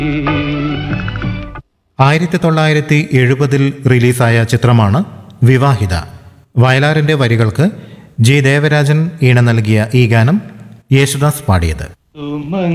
1970 റിലീസായ ചിത്രമാണ് വിവാഹിത. വയലാറിന്റെ വരികൾക്ക് ജി ദേവരാജൻ ഈണം നൽകിയ ഈ ഗാനം യേശുദാസ് പാടിയത്.